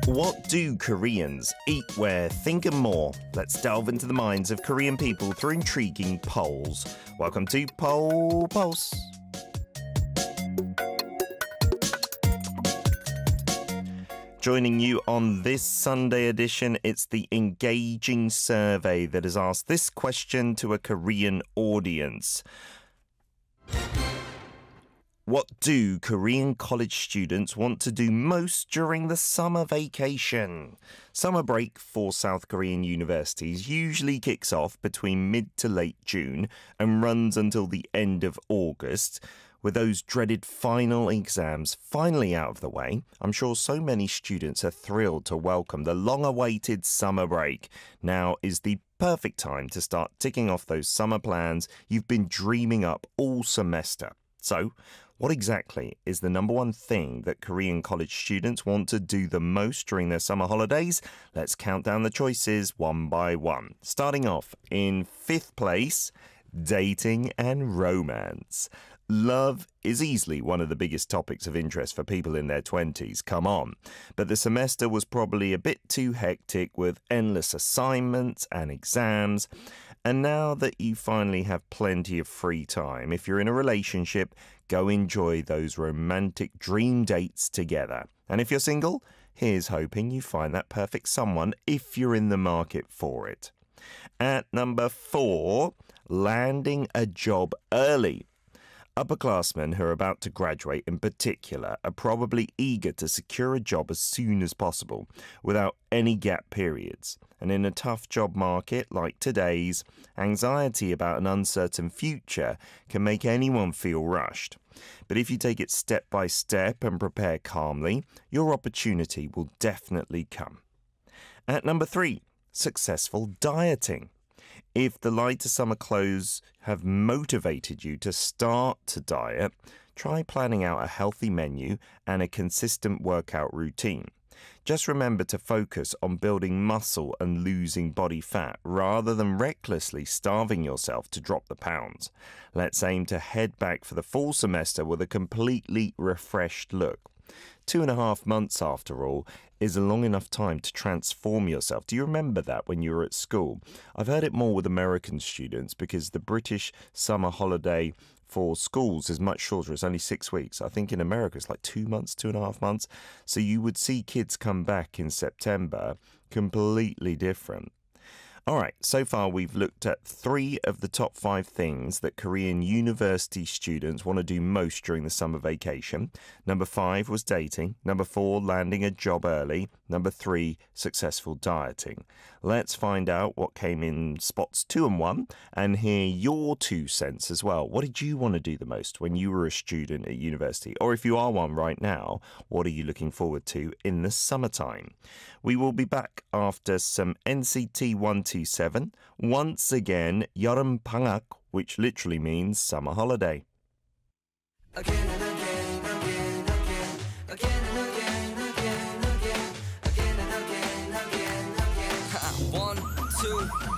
What do Koreans eat, wear, think and more? Let's delve into the minds of Korean people through intriguing polls. Welcome to Poll Pulse. Joining you on this Sunday edition, it's the engaging survey that has asked this question to a Korean audience. What do Korean college students want to do most during the summer vacation? Summer break for South Korean universities usually kicks off between mid to late June and runs until the end of August. With those dreaded final exams finally out of the way, I'm sure so many students are thrilled to welcome the long-awaited summer break. Now is the perfect time to start ticking off those summer plans you've been dreaming up all semester. So, what exactly is the number one thing that Korean college students want to do the most during their summer holidays? Let's count down the choices one by one. Starting off in fifth place, dating and romance. Love is easily one of the biggest topics of interest for people in their 20s, come on. But the semester was probably a bit too hectic with endless assignments and exams. And now that you finally have plenty of free time, if you're in a relationship, go enjoy those romantic dream dates together. And if you're single, here's hoping you find that perfect someone if you're in the market for it. At number 4, landing a job early. Upperclassmen who are about to graduate in particular are probably eager to secure a job as soon as possible without any gap periods. And in a tough job market like today's, anxiety about an uncertain future can make anyone feel rushed. But if you take it step by step and prepare calmly, your opportunity will definitely come. At number 3, successful dieting. If the lighter summer clothes have motivated you to start to diet, try planning out a healthy menu and a consistent workout routine. Just remember to focus on building muscle and losing body fat rather than recklessly starving yourself to drop the pounds. Let's aim to head back for the fall semester with a completely refreshed look. 2.5 months, after all, is a long enough time to transform yourself. Do you remember that when you were at school? I've heard it more with American students because the British summer holiday for schools is much shorter. It's only 6 weeks. I think in America it's like 2 months, 2.5 months. So you would see kids come back in September completely different. All right, so far we've looked at 3 of the top 5 things that Korean university students want to do most during the summer vacation. Number 5 was dating. Number 4, landing a job early. Number 3, successful dieting. Let's find out what came in spots 2 and 1 and hear your 2 cents as well. What did you want to do the most when you were a student at university? Or if you are one right now, what are you looking forward to in the summertime? We will be back after some NCT 127. Once again, 여름 방학, which literally means summer holiday. Again and again, again, again, again and again, again, again, again and again, again, again. 1, 2